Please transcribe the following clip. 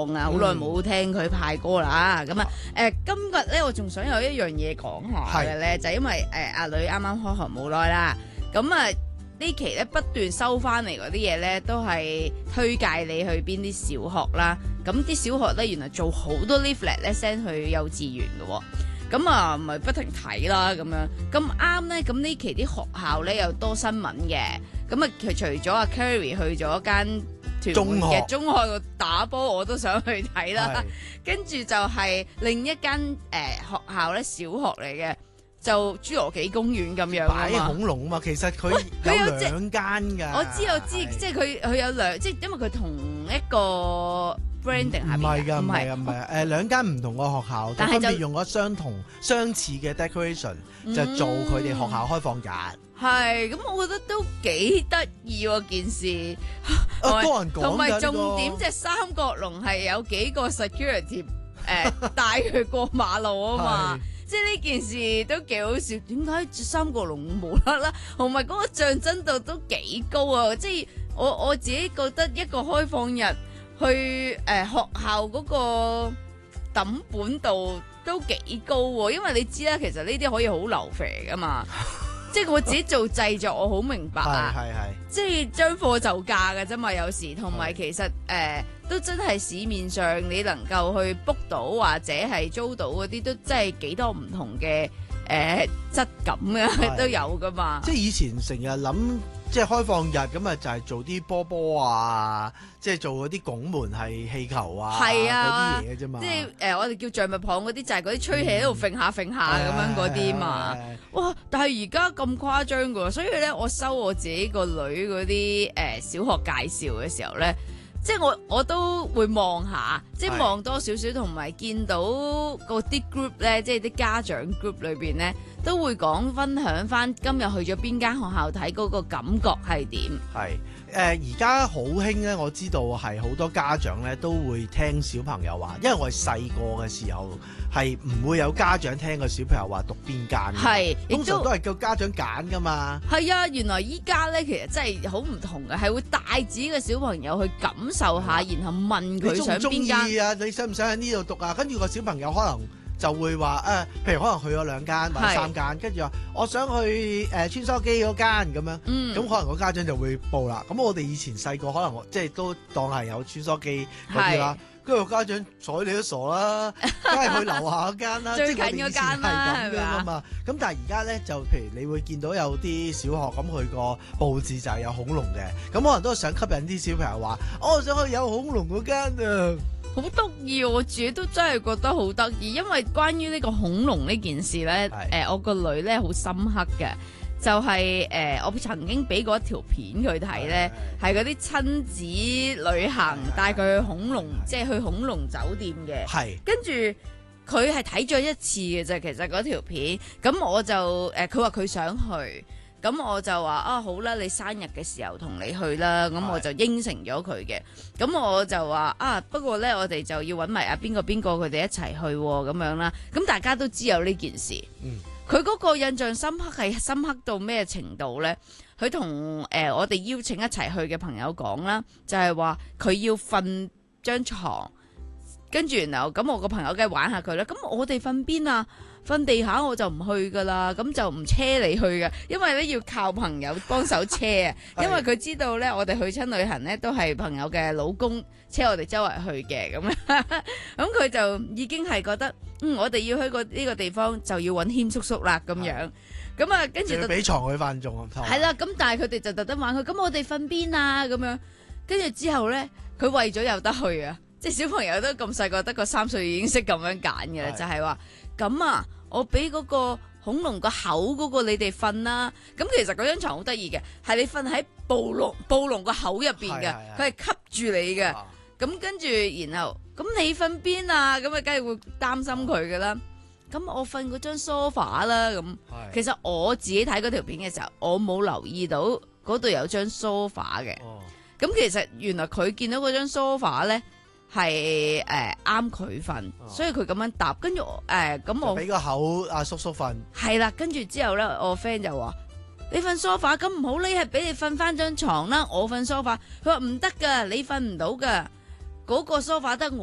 況啊，好耐冇聽佢派歌啦。咁今日咧我仲想有一樣嘢講下嘅咧，就係因為阿女啱啱開學冇耐啦，咁呢期咧不斷收翻嚟嗰啲嘢咧，都係推介你去邊啲小學啦。咁啲小學咧原來做好多 leaflet 咧 send 去幼稚園嘅喎。咁咪不停睇啦咁樣。咁啱咧，咁呢期啲學校咧又多新聞嘅。咁佢除咗阿 Carrie 去咗間屯門嘅中學度打波，我都想去睇啦。跟住就係另一間學校咧，小學嚟嘅。就侏羅紀公園咁樣擺恐龍啊嘛，其實佢有兩間㗎。 我知，即係佢有兩，即係因為佢同一個 branding 係咪？ 唔係兩間唔同嘅學校，但係分別用咗相似嘅 decoration，就做佢哋學校開放日。 係，咁我覺得都幾得意喎件事。 多人講㗎， 同埋重點即係三角龍係有幾個 security 帶佢過馬路啊嘛。即係呢件事都幾好笑，點解三角龍無啦啦，同埋嗰個象真度都幾高啊！即係我自己覺得一個開放日去學校嗰個抌本度都幾高喎，因為你知啦，其實呢啲可以好流肥噶嘛。即係我自己做製作，我好明白啊。即係將貨就價嘅啫嘛，有時同埋其實都真係市面上你能夠去 book 到或者係租到嗰啲，都真係幾多唔同嘅質感嘅都有噶嘛。 即係以前成日諗，即係開放日咁啊，就係做啲波波啊，即係做嗰啲拱門係氣球啊，嗰啲嘢嘅啫嘛。即係我哋叫橡木棒嗰啲，就係嗰啲吹氣喺度揈下揈下咁樣嗰啲嘛。哇！但係而家咁誇張㗎，所以咧我收我自己個女嗰啲小學介紹嘅時候咧。即係我都會望下，即係望多少少，同埋見到嗰啲 group 咧，即係啲家長 group 裏邊咧，都會分享翻今日去咗邊間學校睇嗰個感覺係點。 而家好興咧，我知道係好多家長咧都會聽小朋友話，因為我哋細個嘅時候係唔會有家長聽個小朋友話讀邊間，通常都係叫家長揀噶嘛。係啊， 原來依家咧其實真係好唔同嘅，係會帶自己嘅小朋友去感受下，然後問佢想邊間。 你中唔中意啊？你想唔想喺呢度讀啊？跟住個小朋友可能就會話譬如可能去咗兩間或者三間，跟住話我想去穿梭機嗰間咁樣，咁可能個家長就會報啦。咁我哋以前細個可能即係都當係有穿梭機嗰啲啦，跟住個家長睬你都傻啦，梗係去樓下嗰間啦， 最近嗰間啦， 係咁樣啊嘛。咁但係而家咧就譬如你會見到有啲小學咁佢個佈置就係有恐龍嘅，咁可能都係想吸引啲小朋友話，我想去有恐龍嗰間啊。 好得意，我自己都真係覺得好得意，因為關於呢個恐龍呢件事咧，我個女咧好深刻嘅，就係我曾經俾過一條片佢睇咧，係嗰啲親子旅行帶佢去恐龍，即係去恐龍酒店嘅，跟住佢係睇咗一次嘅啫，其實嗰條片，咁我就佢話佢想去。咁我就話好啦，你生日嘅時候同你去啦，咁我就應承咗佢嘅。咁我就話不過呢，我哋就要揾埋邊個佢哋一齊去咁樣啦。咁大家都知有呢件事。佢嗰個印象深刻係深刻到咩程度呢？佢同我哋邀請一齊去嘅朋友講啦，就係話佢要瞓張床，跟住然後咁我個朋友梗係玩下佢啦。咁我哋瞓邊啊？瞓地下我就唔去噶啦，咁就唔車你去嘅，因為咧要靠朋友幫手車啊。因為佢知道咧，我哋去親旅行咧都係朋友嘅老公車我哋周圍去嘅，咁咁佢就已經係覺得，我哋要去呢個地方就要揾謙叔叔啦，咁樣，咁啊跟住就俾床佢瞓仲係啦，咁但係佢哋就特登玩佢，咁我哋瞓邊啊？咁樣，跟住之後咧，佢為咗有得去啊，即係小朋友都咁細個，得個3歲已經識咁樣揀嘅啦，就係話咁啊。我俾嗰個恐龍個口嗰個你哋瞓啦，咁其實嗰張床好得意嘅，係你瞓喺暴龍個口入邊嘅，佢係吸住你嘅，咁跟住然後咁你瞓邊啊？咁啊，梗係會擔心佢噶啦。咁我瞓嗰張 sofa 啦，咁其實我自己睇嗰條片嘅時候，我冇留意到嗰度有張 sofa 嘅。咁其實原來佢見到嗰張 sofa 咧。係啱佢瞓，所以佢咁樣搭，跟住咁我俾個口阿叔叔瞓。係啦，跟住之後咧，我 friend 就話：你瞓 sofa 咁唔好，你係俾你瞓翻張床啦，我瞓 sofa。佢話唔得噶，你瞓唔到噶，嗰個 sofa 得